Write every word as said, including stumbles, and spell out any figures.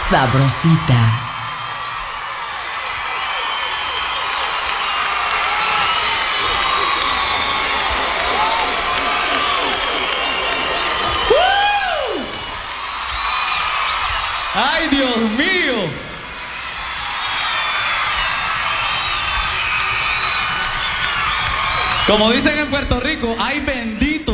Sabrosita. ¡Ay, Dios mío! Como dicen en Puerto Rico, ¡ay, bendito!